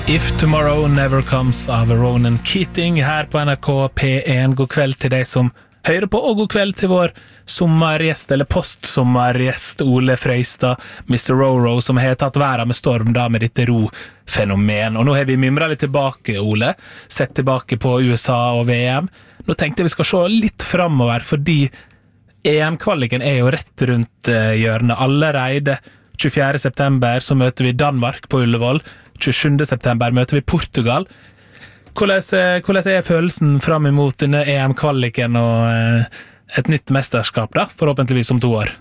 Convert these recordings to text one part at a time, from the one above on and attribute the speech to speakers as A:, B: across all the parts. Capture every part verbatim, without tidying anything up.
A: If Tomorrow Never Comes av Ronan Keating her på N R K P en. God kveld til deg som hører på, og god kveld til vår sommergjest, eller postsommergjest, Ole Frøystad, mister Roro, som har tatt verden med storm da med dette ro-fenomen. Og nå har vi mimret litt tilbake, Ole, sett tilbake på U S A og V M. Nå tenkte jeg vi skal se litt fremover, fordi E M-kvaliken er jo rett rundt hjørnet. Allerede tjuefjerde september så møter vi Danmark på Ullevål, tjuesjuende september møter vi Portugal. Hvordan, hvordan er følelsen frem imot denne E M-kvaliken og et nytt mesterskap da, forhåpentligvis om to år?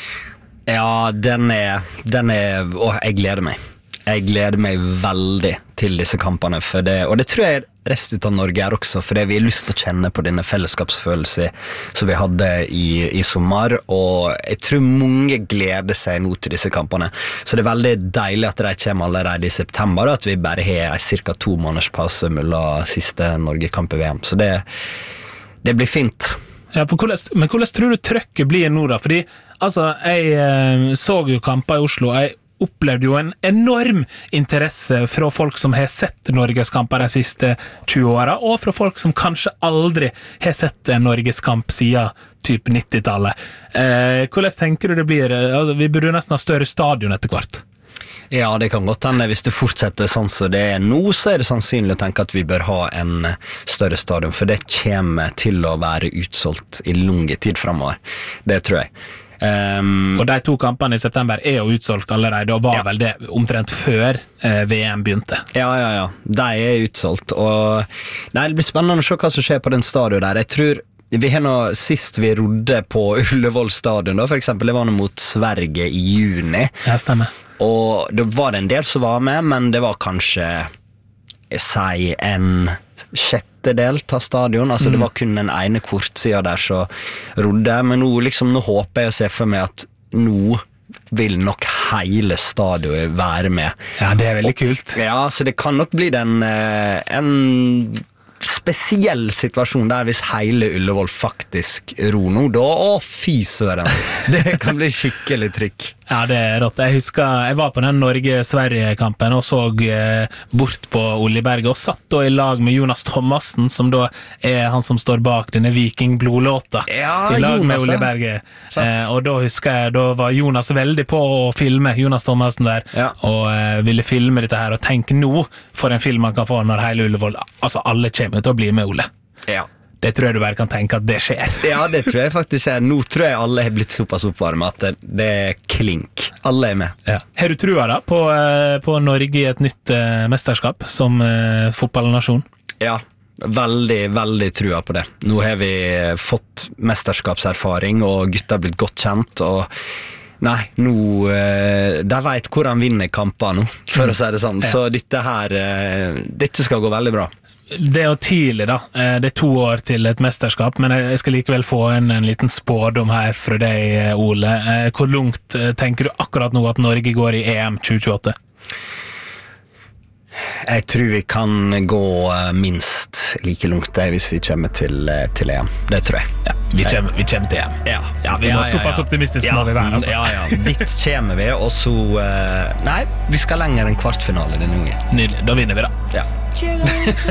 B: Ja, den er, den er, å, jeg gleder meg. Jeg gleder meg veldig til disse kampene, for det, og det tror jeg resten av Norge er også, for det vi har lyst til å kjenne på denne fellesskapsfølelsen som vi hadde i, i sommer, og jeg tror mange gleder seg nå til disse kampene. Så det er veldig deilig at de kommer allerede i september, og at vi bare har cirka to måneders pause mellom siste Norge-kamp i V M. Så det, det blir fint.
A: Ja, for hvordan, men hvordan tror du trøkket blir nå da? Fordi, altså, jeg eh, så jo kamper i Oslo, jeg opplevde jo en enorm interesse fra folk som har sett Norgeskamper de siste tjue årene, og fra folk som kanskje aldri har sett en Norgeskamp siden typ nittitallet. Eh, hvordan tenker du det blir? Altså, vi burde nesten ha større stadion etter hvert.
B: Ja, det kan godt hende. Hvis det fortsetter sånn som det er nå, så er det sannsynlig å tenke at vi bør ha en større stadion, for det kommer til å være utsolgt i lange tid fremover. Det tror jeg. Um,
A: og de to kampene i september er jo utsolgt allerede, og var ja. vel det omtrent før eh, V M begynte.
B: Ja, ja, ja. De er utsolgt, og nei, det blir spennende å se hva som skjer på den stadion der. Jeg tror vi har nå sist vi rodde på Ullevål stadion, da, for eksempel, det var nå mot Sverige i juni.
A: Ja, stemmer.
B: Og det var en del som var med, men det var kanskje, jeg sier, en sjettedel av stadion, altså mm. det var kun den ene kortsiden der så rodde, men nå, liksom, nå håper jeg å se for meg at nå vil nok hele stadion være med.
A: Ja, det er veldig og, kult.
B: Ja, så det kan nok bli den en spesiell situasjon der hvis hele Ullevål faktisk ror nå, da, å fy søren, det kan bli skikkelig trykk.
A: Ja, det er rått. Jeg husker, jeg var på den Norge-Sverige-kampen og så eh, bort på Oljeberget og satt da i lag med Jonas Thomassen, som da er han som står bak denne Viking-blodlåta
B: ja,
A: i lag
B: Jonas,
A: med Oljeberget. Eh, og da husker jeg, da var Jonas veldig på å filme, Jonas Thomassen der,
B: ja.
A: og eh, ville filme dette her, og tenk nå for en film man kan få når hele Ullevål, altså alle kommer til å bli med, Ole.
B: Ja.
A: Det tror jeg du bare kan tenke at det skjer.
B: Ja, det tror jeg faktisk skjer. Nå tror jeg alle har blitt såpass oppvarme at det, det er klink. Alle er med.
A: Ja. Har du trua da på, på Norge i et nytt uh, mesterskap som uh, fotballnasjon?
B: Ja, veldig, veldig trua på det. Nå har vi fått mesterskapserfaring, og gutta har blitt godt kjent, og nei, nå, uh, de vet hvor han vinner kamper nå, for å si det sånn. Ja. Så dette her, uh, dette skal gå veldig bra.
A: Det er jo tidlig da, det er to år til et mesterskap, men jeg skal likevel få en, en liten spårdom her fra deg, Ole. Hvor langt tenker du akkurat nå at Norge går i E M tjue tjueåtte?
B: Jeg tror vi kan gå minst like langt det hvis vi kommer til, til E M. Det tror jeg.
A: Ja, vi kommer, vi kommer til E M.
B: Ja,
A: ja vi må
B: ja, ja,
A: såpass
B: ja.
A: optimistiske
B: ja,
A: må vi være. Altså.
B: Ja, ja. Dit kommer vi, og så... Nei, vi skal lenger enn kvartfinale denne gangen.
A: Nydelig, da vinner vi da.
B: Ja.